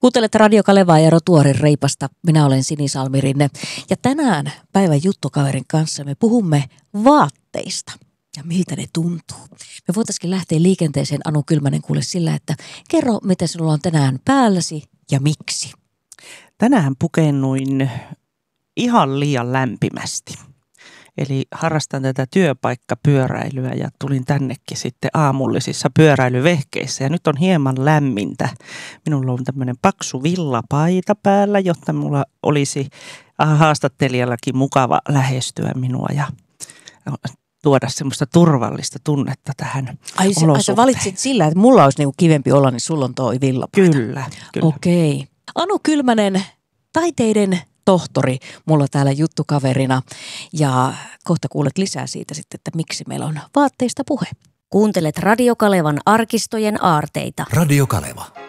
Kuuntelet Radio Kalevaa ja Rotuarin reipasta. Minä olen Sini Salmirinne. Ja tänään päivän juttukaverin kanssa me puhumme vaatteista ja miltä ne tuntuu. Me voitaisiin lähteä liikenteeseen, Anu Kylmänen, kuule sillä, että kerro, mitä sinulla on tänään päälläsi ja miksi. Tänään pukennuin ihan liian lämpimästi. Eli harrastan tätä työpaikkapyöräilyä ja tulin tännekin sitten aamullisissa pyöräilyvehkeissä. Ja nyt on hieman lämmintä. Minulla on tämmöinen paksu villapaita päällä, jotta mulla olisi haastattelijallakin mukava lähestyä minua ja tuoda semmoista turvallista tunnetta tähän olosuhteen. Ai sä valitsit sillä, että mulla olisi niinku kivempi olla, niin sulla on toi villapaita. Kyllä. Okei. Anu Kylmänen, taiteiden tohtori, mulla täällä juttukaverina. Ja kohta kuulet lisää siitä sitten, että miksi meillä on vaatteista puhe. Kuuntelet Radio Kalevan arkistojen aarteita. Radio Kaleva.